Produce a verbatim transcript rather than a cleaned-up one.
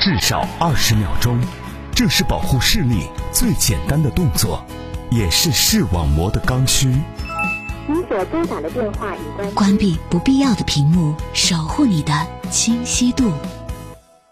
至少二十秒钟。这是保护视力最简单的动作，也是视网膜的刚需。 您所拨打的电话已关关闭不必要的屏幕，守护你的清晰度。